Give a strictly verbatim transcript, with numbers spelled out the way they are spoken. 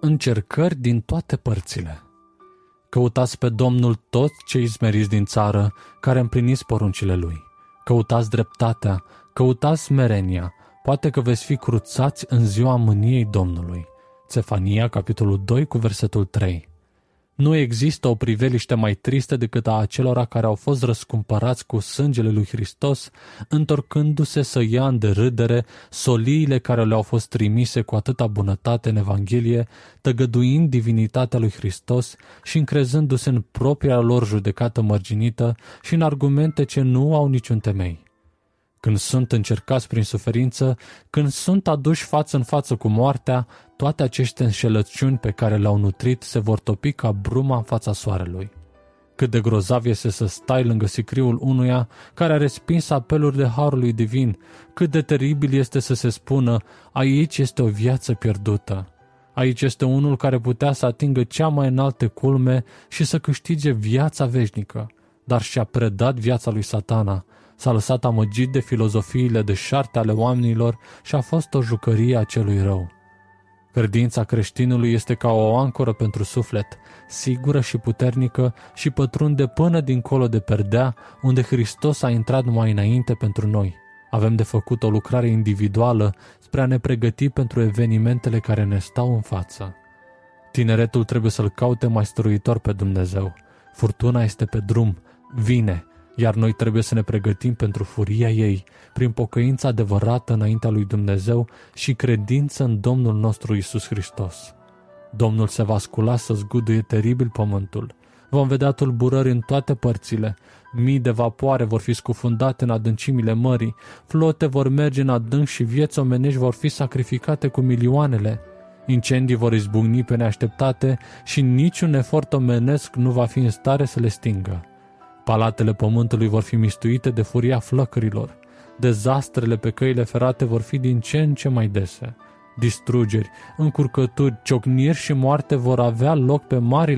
Încercări din toate părțile. Căutați pe Domnul toți cei smeriți din țară, care împliniți poruncile Lui. Căutați dreptatea, căutați smerenia, poate că veți fi cruțați în ziua mâniei Domnului. Țefania, capitolul doi, cu versetul trei. Nu există o priveliște mai tristă decât a acelora care au fost răscumpărați cu sângele lui Hristos, întorcându-se să ia în derâdere soliile care le-au fost trimise cu atâta bunătate în Evanghelie, tăgăduind divinitatea lui Hristos și încrezându-se în propria lor judecată mărginită și în argumente ce nu au niciun temei. Când sunt încercați prin suferință, când sunt aduși față în față cu moartea, toate aceste înșelăciuni pe care le-au nutrit se vor topi ca bruma în fața soarelui. Cât de grozav este să stai lângă sicriul unuia care a respins apelurile harului divin, cât de teribil este să se spună, aici este o viață pierdută. Aici este unul care putea să atingă cea mai înaltă culme și să câștige viața veșnică, dar și-a predat viața lui Satana. S-a lăsat amăgit de filozofiile deșarte ale oamenilor și a fost o jucărie a celui rău. Credința creștinului este ca o ancoră pentru suflet, sigură și puternică și pătrunde până dincolo de perdea, unde Hristos a intrat mai înainte pentru noi. Avem de făcut o lucrare individuală spre a ne pregăti pentru evenimentele care ne stau în față. Tineretul trebuie să-L caute mai stăruitor pe Dumnezeu. Furtuna este pe drum, vine, iar noi trebuie să ne pregătim pentru furia ei, prin pocăință adevărată înaintea lui Dumnezeu și credință în Domnul nostru Iisus Hristos. Domnul se va scula să zguduie teribil pământul. Vom vedea tulburări în toate părțile. Mii de vapoare vor fi scufundate în adâncimile mării, flote vor merge în adânc și vieți omenești vor fi sacrificate cu milioanele. Incendii vor izbucni pe neașteptate și niciun efort omenesc nu va fi în stare să le stingă. Palatele pământului vor fi mistuite de furia flăcărilor. Dezastrele pe căile ferate vor fi din ce în ce mai dese. Distrugeri, încurcături, ciocniri și moarte vor avea loc pe marile